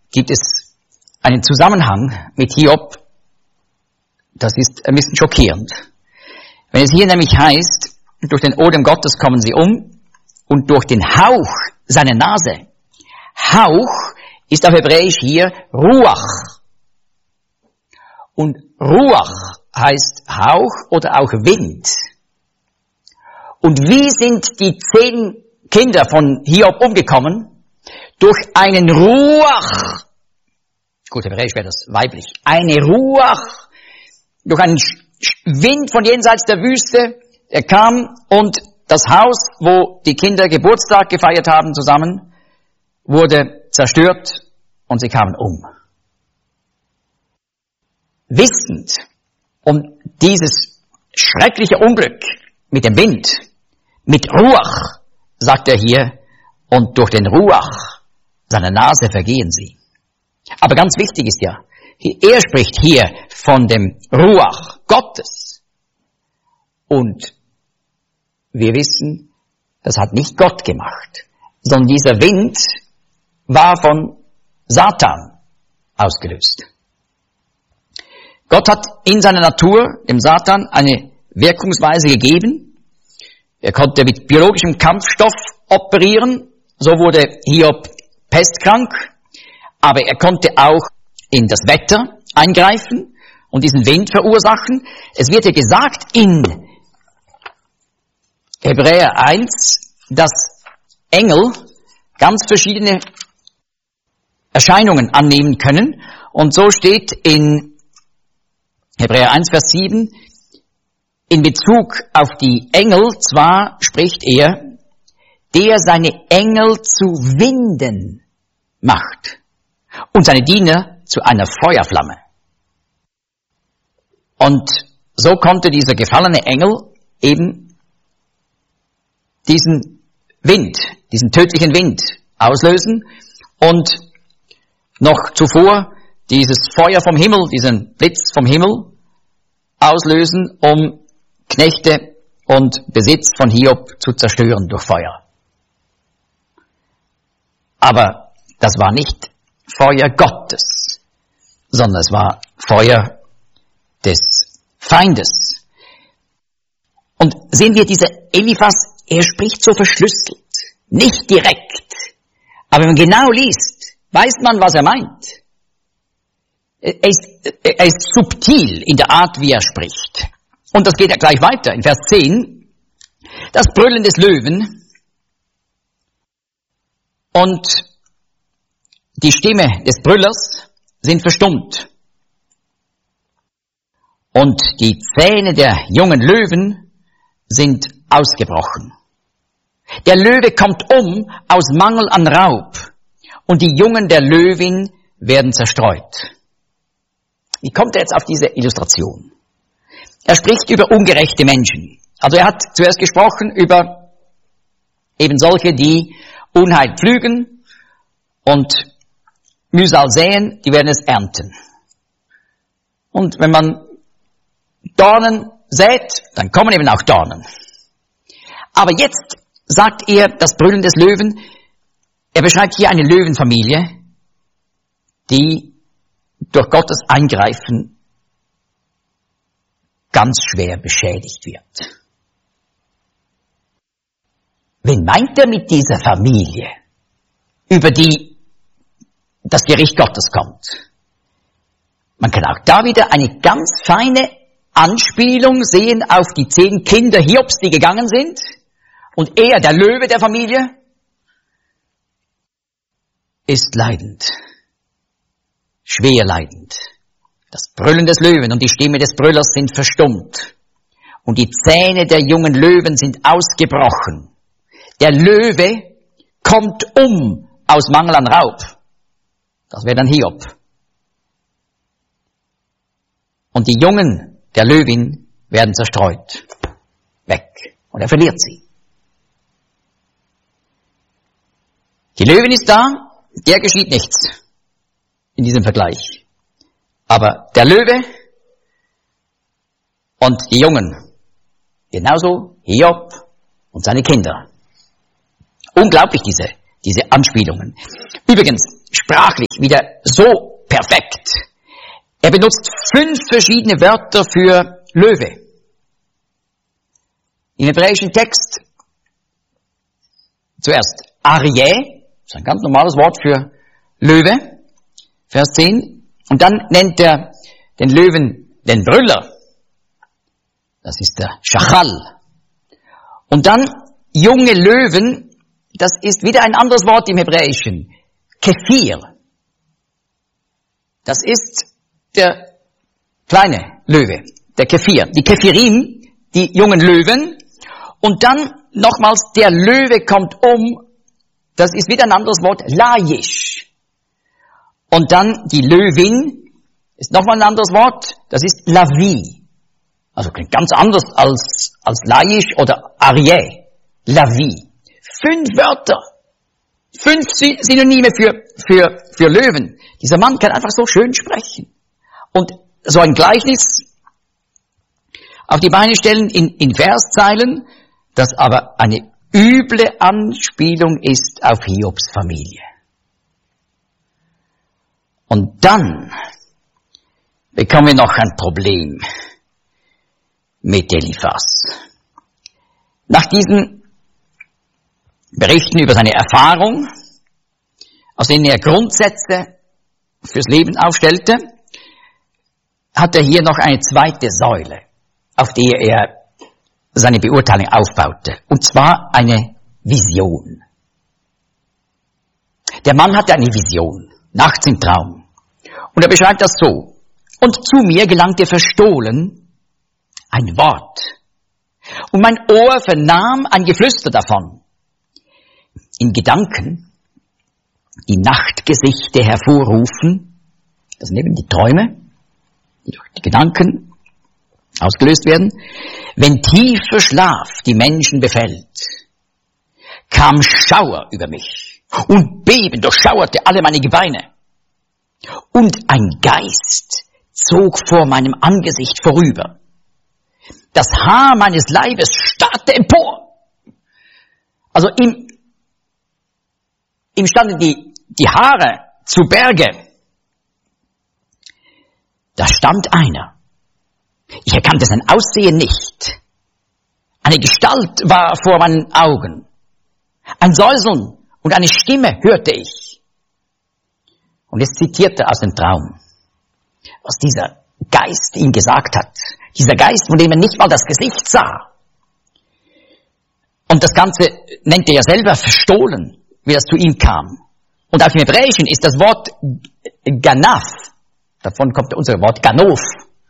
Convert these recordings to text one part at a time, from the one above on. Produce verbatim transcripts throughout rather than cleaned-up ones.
gibt es einen Zusammenhang mit Hiob, das ist ein bisschen schockierend. Wenn es hier nämlich heißt, durch den Odem Gottes kommen sie um und durch den Hauch seiner Nase. Hauch ist auf Hebräisch hier Ruach. Und Ruach heißt Hauch oder auch Wind. Und wie sind die zehn Kinder von Hiob umgekommen? Durch einen Ruach. Gut, Hebräisch wäre das weiblich. Eine Ruach. Durch einen Wind von jenseits der Wüste. Er kam und das Haus, wo die Kinder Geburtstag gefeiert haben zusammen, wurde zerstört und sie kamen um. Wissend um dieses schreckliche Unglück mit dem Wind, mit Ruach, sagt er hier, und durch den Ruach seiner Nase vergehen sie. Aber ganz wichtig ist ja, er spricht hier von dem Ruach Gottes. Und wir wissen, das hat nicht Gott gemacht, sondern dieser Wind war von Satan ausgelöst. Gott hat in seiner Natur dem Satan eine Wirkungsweise gegeben. Er konnte mit biologischem Kampfstoff operieren, so wurde Hiob pestkrank, aber er konnte auch in das Wetter eingreifen und diesen Wind verursachen. Es wird ja gesagt in Hebräer eins, dass Engel ganz verschiedene Erscheinungen annehmen können. Und so steht in Hebräer eins, Vers sieben, in Bezug auf die Engel, zwar spricht er, der seine Engel zu Winden macht und seine Diener zu einer Feuerflamme. Und so konnte dieser gefallene Engel eben diesen Wind, diesen tödlichen Wind auslösen und noch zuvor dieses Feuer vom Himmel, diesen Blitz vom Himmel auslösen, um Knechte und Besitz von Hiob zu zerstören durch Feuer. Aber das war nicht Feuer Gottes, sondern es war Feuer des Feindes. Und sehen wir, dieser Eliphas, er spricht so verschlüsselt, nicht direkt. Aber wenn man genau liest, weiß man, was er meint. Er ist, er ist subtil in der Art, wie er spricht. Und das geht ja gleich weiter. In Vers zehn, das Brüllen des Löwen und die Stimme des Brüllers sind verstummt. Und die Zähne der jungen Löwen sind ausgebrochen. Der Löwe kommt um aus Mangel an Raub und die Jungen der Löwin werden zerstreut. Wie kommt er jetzt auf diese Illustration? Er spricht über ungerechte Menschen. Also er hat zuerst gesprochen über eben solche, die Unheil pflügen und Mühsal säen, die werden es ernten. Und wenn man Dornen sät, dann kommen eben auch Dornen. Aber jetzt sagt er, das Brüllen des Löwen, er beschreibt hier eine Löwenfamilie, die durch Gottes Eingreifen ganz schwer beschädigt wird. Wen meint er mit dieser Familie, über die das Gericht Gottes kommt? Man kann auch da wieder eine ganz feine Anspielung sehen auf die zehn Kinder Hiobs, die gegangen sind. Und er, der Löwe der Familie, ist leidend, schwer leidend. Das Brüllen des Löwen und die Stimme des Brüllers sind verstummt. Und die Zähne der jungen Löwen sind ausgebrochen. Der Löwe kommt um aus Mangel an Raub. Das wäre dann Hiob. Und die Jungen der Löwin werden zerstreut. Weg. Und er verliert sie. Die Löwin ist da, der geschieht nichts in diesem Vergleich. Aber der Löwe und die Jungen, genauso Hiob und seine Kinder. Unglaublich, diese, diese Anspielungen. Übrigens, sprachlich wieder so perfekt. Er benutzt fünf verschiedene Wörter für Löwe. Im hebräischen Text zuerst Aryeh, das ist ein ganz normales Wort für Löwe, Vers zehn. Und dann nennt er den Löwen den Brüller. Das ist der Schachal. Und dann junge Löwen, das ist wieder ein anderes Wort im Hebräischen. Kephir. Das ist der kleine Löwe, der Kephir. Die Kephirim, die jungen Löwen. Und dann nochmals, der Löwe kommt um, das ist wieder ein anderes Wort, Layish. Und dann die Löwin, ist nochmal ein anderes Wort, das ist Lavi. Also klingt ganz anders als, als Layish oder Aryeh. Lavi. Fünf Wörter. Fünf Synonyme für, für, für Löwen. Dieser Mann kann einfach so schön sprechen. Und so ein Gleichnis auf die Beine stellen in, in Verszeilen, das aber eine üble Anspielung ist auf Hiobs Familie. Und dann bekommen wir noch ein Problem mit Eliphas. Nach diesen Berichten über seine Erfahrung, aus denen er Grundsätze fürs Leben aufstellte, hat er hier noch eine zweite Säule, auf der er seine Beurteilung aufbaute. Und zwar eine Vision. Der Mann hatte eine Vision, nachts im Traum. Und er beschreibt das so. Und zu mir gelangte verstohlen ein Wort. Und mein Ohr vernahm ein Geflüster davon. In Gedanken, die Nachtgesichte hervorrufen, das sind eben die Träume, die durch die Gedanken ausgelöst werden, wenn tiefer Schlaf die Menschen befällt, kam Schauer über mich und Beben durchschauerte alle meine Gebeine. Und ein Geist zog vor meinem Angesicht vorüber. Das Haar meines Leibes starrte empor. Also ihm, ihm standen die, die Haare zu Berge. Da stand einer. Ich erkannte sein Aussehen nicht. Eine Gestalt war vor meinen Augen. Ein Säuseln und eine Stimme hörte ich. Und es zitierte aus dem Traum, was dieser Geist ihm gesagt hat. Dieser Geist, von dem er nicht mal das Gesicht sah. Und das Ganze nennt er ja selber verstohlen, wie das zu ihm kam. Und auf dem Hebräischen ist das Wort Ganaf, davon kommt unser Wort Ganof.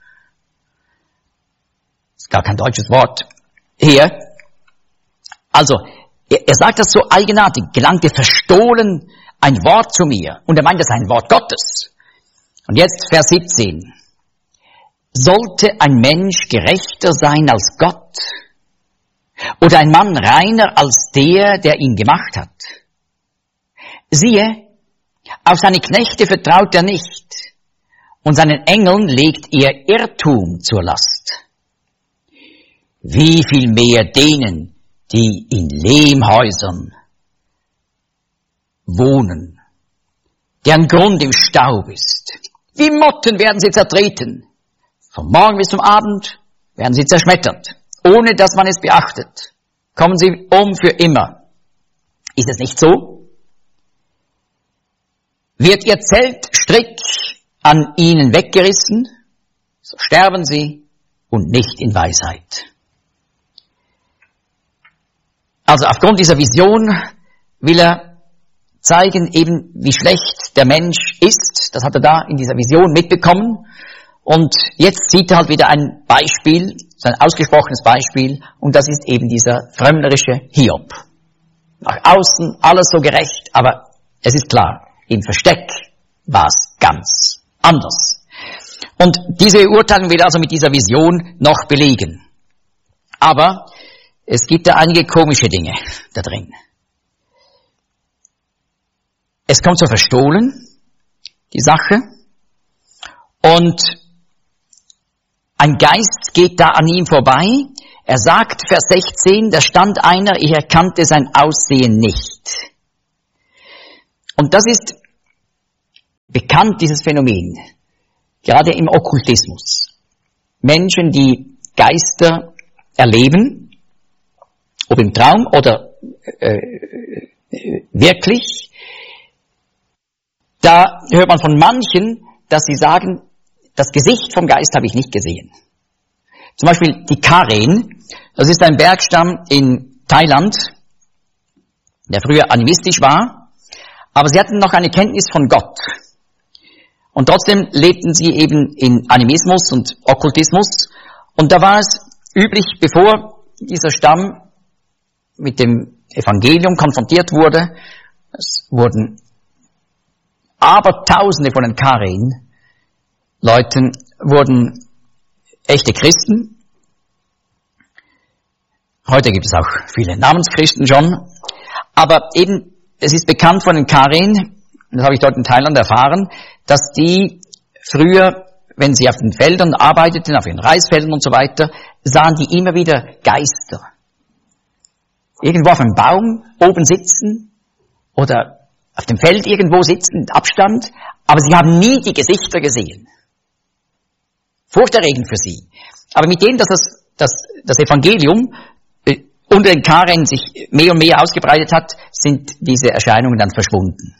Ist gar kein deutsches Wort hier. Also, er, er sagt das so eigenartig, gelangte verstohlen ein Wort zu mir. Und er meint, das ist ein Wort Gottes. Und jetzt Vers siebzehn. Sollte ein Mensch gerechter sein als Gott? Oder ein Mann reiner als der, der ihn gemacht hat? Siehe, auf seine Knechte vertraut er nicht, und seinen Engeln legt er Irrtum zur Last. Wie viel mehr denen, die in Lehmhäusern wohnen, deren Grund im Staub ist. Wie Motten werden sie zertreten. Vom Morgen bis zum Abend werden sie zerschmettert, ohne dass man es beachtet. Kommen sie um für immer. Ist es nicht so? Wird ihr Zeltstrick an ihnen weggerissen, so sterben sie und nicht in Weisheit. Also aufgrund dieser Vision will er zeigen eben, wie schlecht der Mensch ist. Das hat er da in dieser Vision mitbekommen. Und jetzt sieht er halt wieder ein Beispiel, so ein ausgesprochenes Beispiel, und das ist eben dieser frömmlerische Hiob. Nach außen alles so gerecht, aber es ist klar, im Versteck war es ganz anders. Und diese Urteilung will also mit dieser Vision noch belegen. Aber es gibt da einige komische Dinge da drin. Es kommt so verstohlen, die Sache, und ein Geist geht da an ihm vorbei. Er sagt, Vers sechzehn, da stand einer, ich erkannte sein Aussehen nicht. Und das ist bekannt, dieses Phänomen, gerade im Okkultismus. Menschen, die Geister erleben, ob im Traum oder äh, wirklich, da hört man von manchen, dass sie sagen, das Gesicht vom Geist habe ich nicht gesehen. Zum Beispiel die Karen, das ist ein Bergstamm in Thailand, der früher animistisch war, aber sie hatten noch eine Kenntnis von Gott. Und trotzdem lebten sie eben in Animismus und Okkultismus. Und da war es üblich, bevor dieser Stamm mit dem Evangelium konfrontiert wurde, es wurden Abertausende von den Karen-Leuten wurden echte Christen. Heute gibt es auch viele Namenschristen schon. Aber eben, es ist bekannt von den Karen, das habe ich dort in Thailand erfahren, dass die früher, wenn sie auf den Feldern arbeiteten, auf den Reisfeldern und so weiter, sahen die immer wieder Geister. Irgendwo auf einem Baum oben sitzen oder auf dem Feld irgendwo sitzen, Abstand, aber sie haben nie die Gesichter gesehen. Furchterregend für sie. Aber mit dem, dass das, dass das Evangelium äh, unter den Karen sich mehr und mehr ausgebreitet hat, sind diese Erscheinungen dann verschwunden.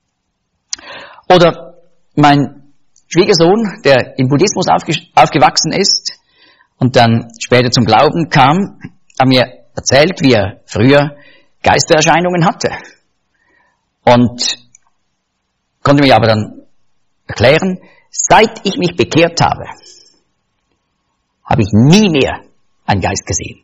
Oder mein Schwiegersohn, der im Buddhismus aufge- aufgewachsen ist und dann später zum Glauben kam, hat mir erzählt, wie er früher Geistererscheinungen hatte. Und konnte mir aber dann erklären, seit ich mich bekehrt habe, habe ich nie mehr einen Geist gesehen.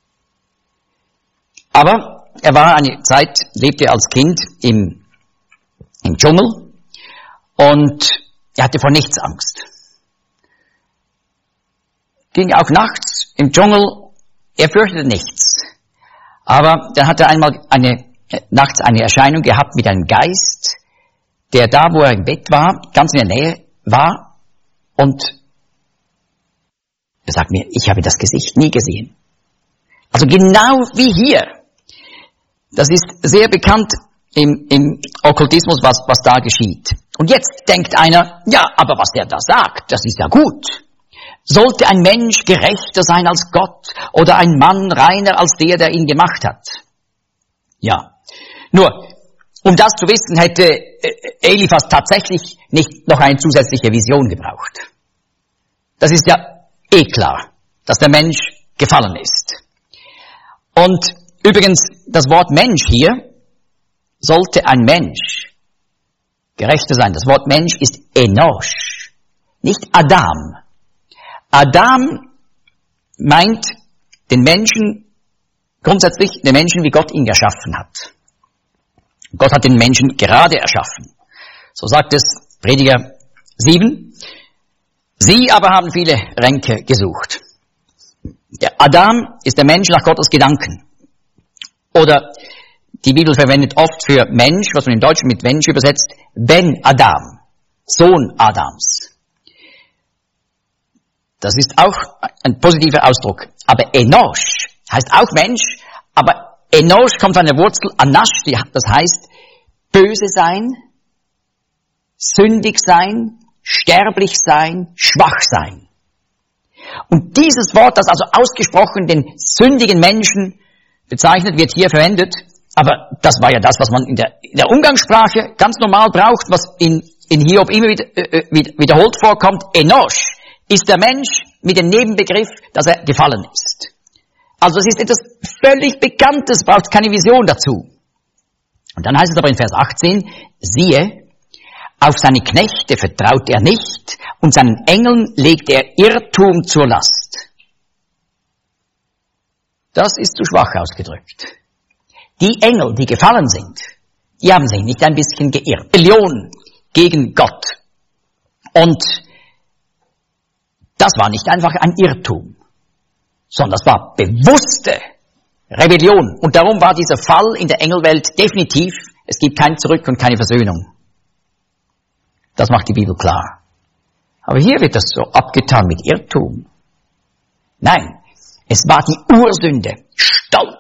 Aber er war eine Zeit, lebte als Kind im, im Dschungel und er hatte vor nichts Angst. Ging auch nachts im Dschungel, er fürchtete nichts. Aber dann hat er einmal eine, nachts eine Erscheinung gehabt mit einem Geist, der da, wo er im Bett war, ganz in der Nähe war und er sagt mir, ich habe das Gesicht nie gesehen. Also genau wie hier. Das ist sehr bekannt im, im Okkultismus, was, was da geschieht. Und jetzt denkt einer, ja, aber was der da sagt, das ist ja gut. Sollte ein Mensch gerechter sein als Gott oder ein Mann reiner als der, der ihn gemacht hat? Ja. Nur, um das zu wissen, hätte Eliphas tatsächlich nicht noch eine zusätzliche Vision gebraucht. Das ist ja eh klar, dass der Mensch gefallen ist. Und übrigens, das Wort Mensch hier, sollte ein Mensch gerechter sein. Das Wort Mensch ist Enosh, nicht Adam. Adam meint den Menschen, grundsätzlich den Menschen, wie Gott ihn erschaffen hat. Gott hat den Menschen gerade erschaffen. So sagt es Prediger sieben. Sie aber haben viele Ränke gesucht. Der Adam ist der Mensch nach Gottes Gedanken. Oder die Bibel verwendet oft für Mensch, was man im Deutschen mit Mensch übersetzt, Ben Adam, Sohn Adams. Das ist auch ein positiver Ausdruck. Aber Enosh heißt auch Mensch, aber Enosh kommt von der Wurzel Anash, das heißt böse sein, sündig sein, sterblich sein, schwach sein. Und dieses Wort, das also ausgesprochen den sündigen Menschen bezeichnet, wird hier verwendet. Aber das war ja das, was man in der, in der Umgangssprache ganz normal braucht, was in, in Hiob immer wieder, äh, wiederholt vorkommt. Enosh ist der Mensch mit dem Nebenbegriff, dass er gefallen ist. Also es ist etwas völlig Bekanntes, braucht keine Vision dazu. Und dann heißt es aber in Vers achtzehn, siehe, auf seine Knechte vertraut er nicht und seinen Engeln legt er Irrtum zur Last. Das ist zu schwach ausgedrückt. Die Engel, die gefallen sind, die haben sich nicht ein bisschen geirrt. Rebellion gegen Gott. Und das war nicht einfach ein Irrtum, sondern das war bewusste Rebellion. Und darum war dieser Fall in der Engelwelt definitiv, es gibt kein Zurück und keine Versöhnung. Das macht die Bibel klar. Aber hier wird das so abgetan mit Irrtum. Nein, es war die Ursünde, Stolz.